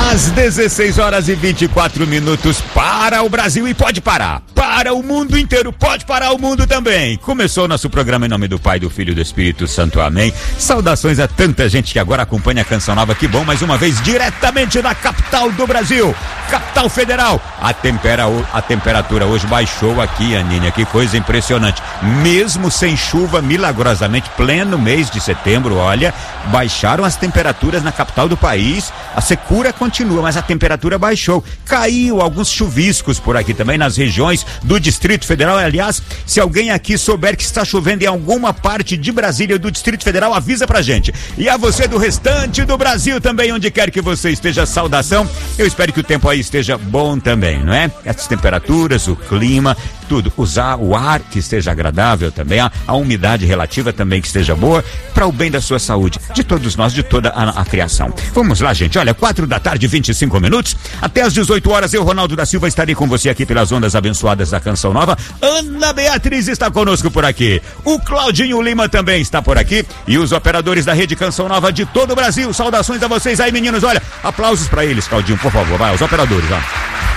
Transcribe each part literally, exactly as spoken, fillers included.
Às dezesseis horas e vinte e quatro minutos para o Brasil e pode parar. Para o mundo inteiro, pode parar o mundo também. Começou o nosso programa em nome do Pai, do Filho e do Espírito Santo. Amém. Saudações a tanta gente que agora acompanha a Canção Nova. Que bom, mais uma vez, diretamente da capital do Brasil, capital federal. A, tempera, a temperatura hoje baixou aqui, Aninha, que coisa impressionante. Mesmo sem chuva, milagrosamente, pleno mês de setembro, olha, baixaram as temperaturas na capital do país. A secura continua, mas a temperatura baixou. Caiu alguns chuviscos por aqui também nas regiões do Distrito Federal. Aliás, se alguém aqui souber que está chovendo em alguma parte de Brasília ou do Distrito Federal, avisa pra gente. E a você do restante do Brasil também, onde quer que você esteja, saudação. Eu espero que o tempo aí esteja bom também, não é? As temperaturas, o clima, tudo. Usar o ar que esteja agradável também, a, a umidade relativa também que esteja boa, para o bem da sua saúde, de todos nós, de toda a, a criação. Vamos lá, gente. Olha, quatro da tarde, vinte e cinco minutos. Até às dezoito horas, eu, Ronaldo da Silva, estarei com você aqui pelas ondas abençoadas da Canção Nova. Ana Beatriz está conosco por aqui. O Claudinho Lima também está por aqui. E os operadores da Rede Canção Nova de todo o Brasil. Saudações a vocês aí, meninos. Olha, aplausos para eles, Claudinho, por favor. Vai, os operadores, ó.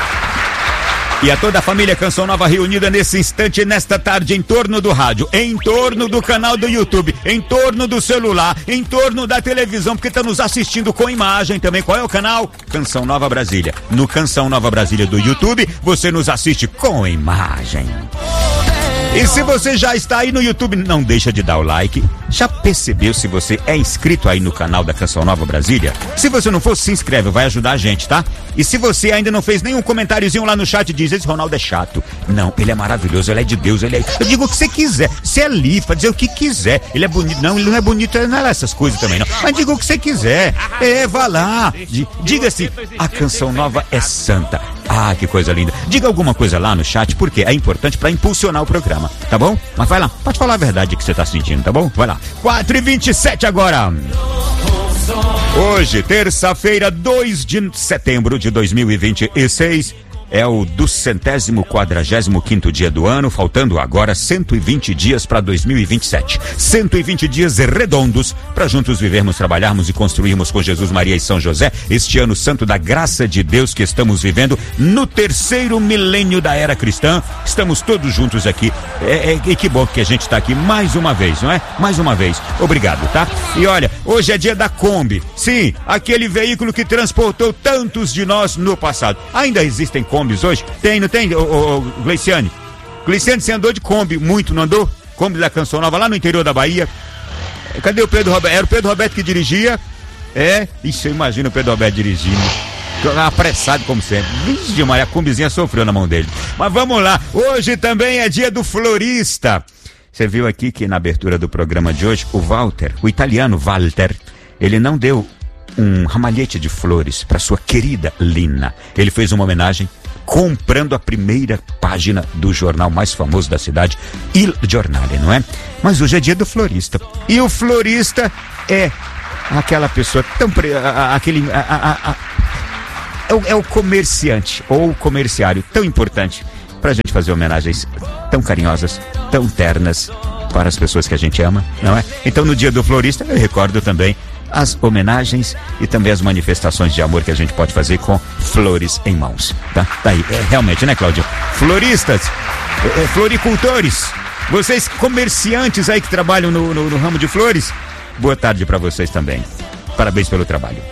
E a toda a família Canção Nova reunida nesse instante, nesta tarde, em torno do rádio, em torno do canal do YouTube, em torno do celular, em torno da televisão, porque está nos assistindo com imagem também. Qual é o canal? Canção Nova Brasília. No Canção Nova Brasília do YouTube, você nos assiste com imagem. E se você já está aí no YouTube, não deixa de dar o like. Já percebeu se você é inscrito aí no canal da Canção Nova Brasília? Se você não for, se inscreve, vai ajudar a gente, tá? E se você ainda não fez nenhum comentáriozinho lá no chat, diz, esse Ronaldo é chato. Não, ele é maravilhoso, ele é de Deus, ele é... Eu digo o que você quiser, você é livre pra dizer o que quiser. Ele é bonito, não, ele não é bonito, não é essas coisas também não. Mas diga o que você quiser, é, vá lá. Diga assim, a Canção Nova é santa. Ah, que coisa linda. Diga alguma coisa lá no chat, porque é importante pra impulsionar o programa, tá bom? Mas vai lá, pode falar a verdade que você tá sentindo, tá bom? Vai lá. quatro e vinte e sete agora. Hoje, terça-feira, dois de setembro de dois mil e vinte e seis, é o duzentésimo quadragésimo quinto dia do ano, faltando agora cento e vinte dias para dois mil e vinte e sete. cento e vinte dias redondos para juntos vivermos, trabalharmos e construirmos com Jesus, Maria e São José este ano santo da graça de Deus que estamos vivendo no terceiro milênio da era cristã. Estamos todos juntos aqui. É, é, e que bom que a gente está aqui mais uma vez, não é? Mais uma vez. Obrigado, tá? E olha, hoje é dia da Kombi. Sim, aquele veículo que transportou tantos de nós no passado. Ainda existem Kombi hoje? Tem, não tem, ô, ô, ô, Gleiciane? Gleiciane, você andou de Kombi muito, não andou? Kombi da Canção Nova, lá no interior da Bahia. Cadê o Pedro Roberto? Era o Pedro Roberto que dirigia? É? Ixi, eu imagino o Pedro Roberto dirigindo. Apressado como sempre. Vixe, Maria, a Kombizinha sofreu na mão dele. Mas vamos lá, hoje também é dia do florista. Você viu aqui que na abertura do programa de hoje, o Walter, o italiano Walter, ele não deu um ramalhete de flores para sua querida Lina. Ele fez uma homenagem comprando a primeira página do jornal mais famoso da cidade, Il Giornale, não é? Mas hoje é dia do florista. E o florista é aquela pessoa tão... Pre... aquele... A, a, a, é, o, é o comerciante ou o comerciário tão importante pra gente fazer homenagens tão carinhosas, tão ternas para as pessoas que a gente ama, não é? Então no dia do florista eu recordo também as homenagens e também as manifestações de amor que a gente pode fazer com flores em mãos, tá? Daí, é, realmente, né, Cláudio? Floristas, é, floricultores, vocês comerciantes aí que trabalham no, no, no ramo de flores, boa tarde para vocês também. Parabéns pelo trabalho.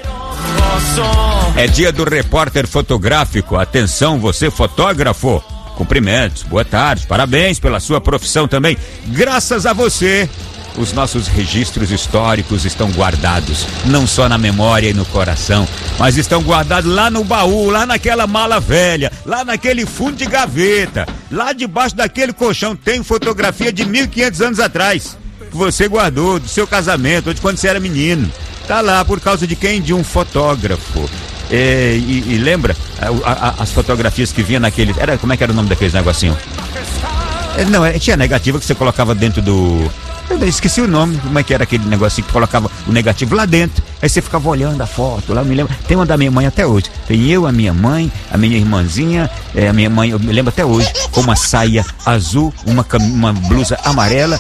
É dia do repórter fotográfico. Atenção, você fotógrafo. Cumprimentos, boa tarde, parabéns pela sua profissão também. Graças a você, os nossos registros históricos estão guardados, não só na memória e no coração, mas estão guardados lá no baú, lá naquela mala velha, lá naquele fundo de gaveta, lá debaixo daquele colchão tem fotografia de mil e quinhentos anos atrás, que você guardou do seu casamento, ou de quando você era menino. Tá lá por causa de quem? De um fotógrafo. É, e, e lembra a, a, as fotografias que vinha naquele... Era, como é que era o nome daqueles negocinho? É, não, é, tinha negativa que você colocava dentro do... Eu esqueci o nome, como é que era aquele negocinho que colocava o negativo lá dentro, aí você ficava olhando a foto, lá eu me lembro, tem uma da minha mãe até hoje, tem eu, a minha mãe, a minha irmãzinha, é, a minha mãe, eu me lembro até hoje, com uma saia azul, uma, uma blusa amarela,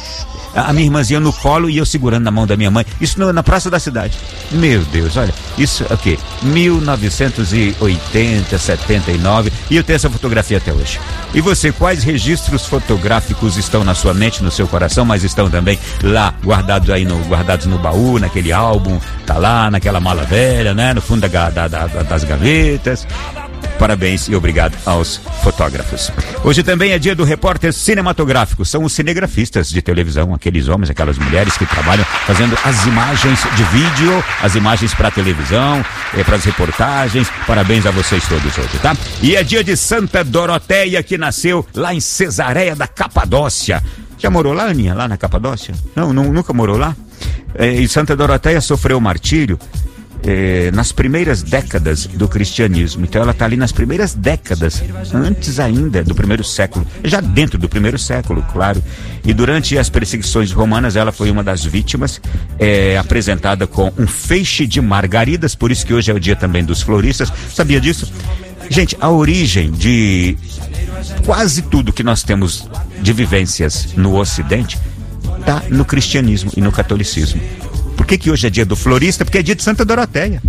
a minha irmãzinha no colo e eu segurando na mão da minha mãe. Isso no, na praça da cidade. Meu Deus, olha, isso é o quê? mil novecentos e oitenta, setenta e nove, e eu tenho essa fotografia até hoje. E você, quais registros fotográficos estão na sua mente, no seu coração, mas estão também lá, guardados aí no, guardados no baú, naquele álbum, tá lá, naquela mala velha, né? No fundo da, da, da, das gavetas. Parabéns e obrigado aos fotógrafos. Hoje também é dia do repórter cinematográfico. São os cinegrafistas de televisão, aqueles homens, aquelas mulheres que trabalham fazendo as imagens de vídeo, as imagens para televisão, eh, para as reportagens. Parabéns a vocês todos hoje, tá? E é dia de Santa Doroteia, que nasceu lá em Cesareia da Capadócia. Já morou lá, Aninha? Lá na Capadócia? Não, não nunca morou lá? Eh, e Santa Doroteia sofreu martírio Eh, nas primeiras décadas do cristianismo. Então ela está ali nas primeiras décadas, antes ainda do primeiro século, já dentro do primeiro século, claro. E durante as perseguições romanas ela foi uma das vítimas, eh, apresentada com um feixe de margaridas, por isso que hoje é o dia também dos floristas. Sabia disso? Gente, a origem de quase tudo que nós temos de vivências no Ocidente está no cristianismo e no catolicismo. Por que que hoje é dia do florista? Porque é dia de Santa Doroteia.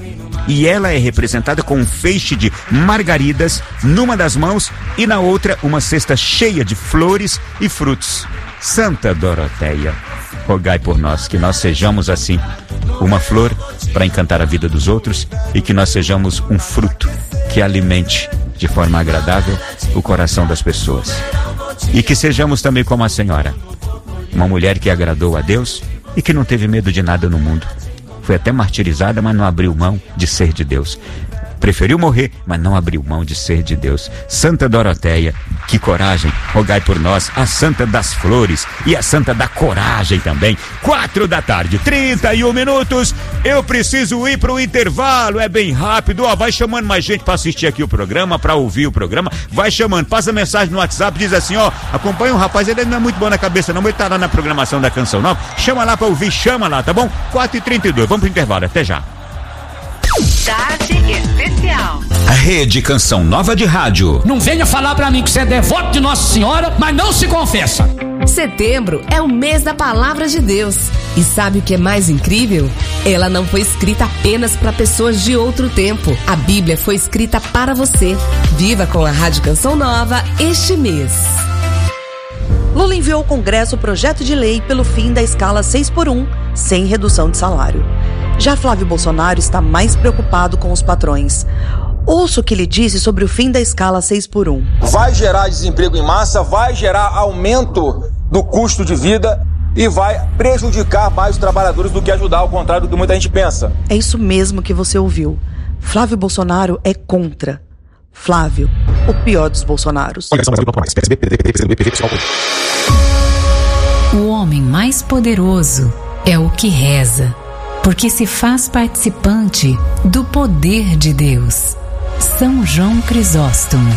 E ela é representada com um feixe de margaridas numa das mãos e na outra uma cesta cheia de flores e frutos. Santa Doroteia, rogai por nós, que nós sejamos assim, uma flor para encantar a vida dos outros e que nós sejamos um fruto que alimente de forma agradável o coração das pessoas. E que sejamos também como a senhora, uma mulher que agradou a Deus e que não teve medo de nada no mundo. Foi até martirizada, mas não abriu mão de ser de Deus. Preferiu morrer, mas não abriu mão de ser de Deus. Santa Doroteia, que coragem, rogai por nós, a Santa das Flores e a Santa da Coragem também. Quatro da tarde, trinta e um minutos, eu preciso ir para o intervalo, é bem rápido. Ó, vai chamando mais gente para assistir aqui o programa, para ouvir o programa, vai chamando, passa mensagem no WhatsApp, diz assim, ó, acompanha o rapaz, ele não é muito bom na cabeça não, mas ele tá lá na programação da Canção Nova, chama lá para ouvir, chama lá, tá bom? quatro e trinta e dois, vamos pro intervalo, até já. Tarde especial. A Rede Canção Nova de Rádio. Não venha falar pra mim que você é devoto de Nossa Senhora, mas não se confessa. Setembro é o mês da Palavra de Deus. E sabe o que é mais incrível? Ela não foi escrita apenas para pessoas de outro tempo. A Bíblia foi escrita para você. Viva com a Rádio Canção Nova este mês. Lula enviou ao Congresso o projeto de lei pelo fim da escala seis por um, sem redução de salário. Já Flávio Bolsonaro está mais preocupado com os patrões. Ouça o que ele disse sobre o fim da escala seis por um. Vai gerar desemprego em massa, vai gerar aumento do custo de vida e vai prejudicar mais os trabalhadores do que ajudar, ao contrário do que muita gente pensa. É isso mesmo que você ouviu. Flávio Bolsonaro é contra. Flávio, o pior dos Bolsonaros. O homem mais poderoso é o que reza, porque se faz participante do poder de Deus. São João Crisóstomo.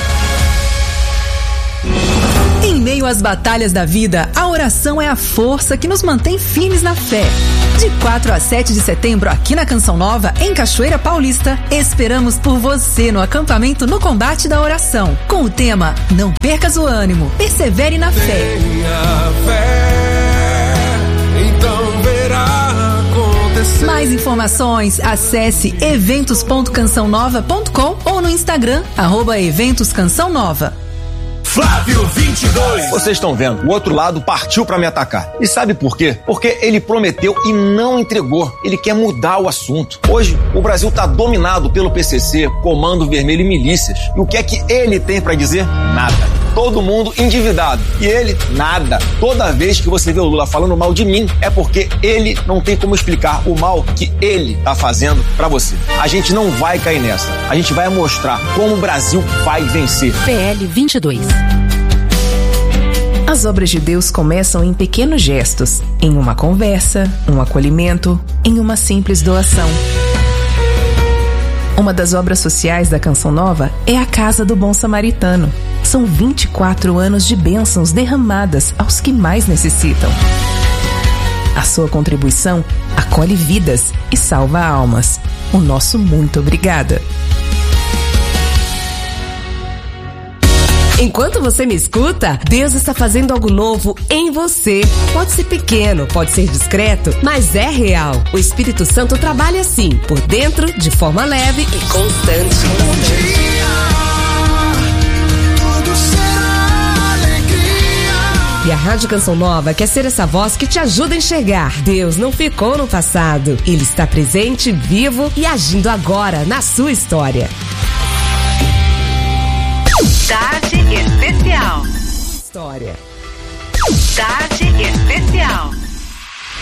Em meio às batalhas da vida, a oração é a força que nos mantém firmes na fé. De quatro a sete de setembro, aqui na Canção Nova, em Cachoeira Paulista, esperamos por você no acampamento No Combate da Oração, com o tema Não Percas o Ânimo, Persevere na Fé. Tenha fé, então verá acontecer. Mais informações, acesse eventos ponto canção nova ponto com ou no Instagram, arroba eventos canção nova. Flávio vinte e dois. Vocês estão vendo, o outro lado partiu pra me atacar. E sabe por quê? Porque ele prometeu e não entregou. Ele quer mudar o assunto. Hoje, o Brasil tá dominado pelo P C C, Comando Vermelho e milícias. E o que é que ele tem pra dizer? Nada. Todo mundo endividado. E ele, nada. Toda vez que você vê o Lula falando mal de mim, é porque ele não tem como explicar o mal que ele tá fazendo pra você. A gente não vai cair nessa. A gente vai mostrar como o Brasil vai vencer. P L vinte e dois. As obras de Deus começam em pequenos gestos, em uma conversa, um acolhimento, em uma simples doação. Uma das obras sociais da Canção Nova é a Casa do Bom Samaritano. São vinte e quatro anos de bênçãos derramadas aos que mais necessitam. A sua contribuição acolhe vidas e salva almas. O nosso muito obrigada. Enquanto você me escuta, Deus está fazendo algo novo em você. Pode ser pequeno, pode ser discreto, mas é real. O Espírito Santo trabalha assim, por dentro, de forma leve e constante. Um dia, tudo será alegria. E a Rádio Canção Nova quer ser essa voz que te ajuda a enxergar. Deus não ficou no passado. Ele está presente, vivo e agindo agora na sua história. Tarde Especial. História. Tarde Especial.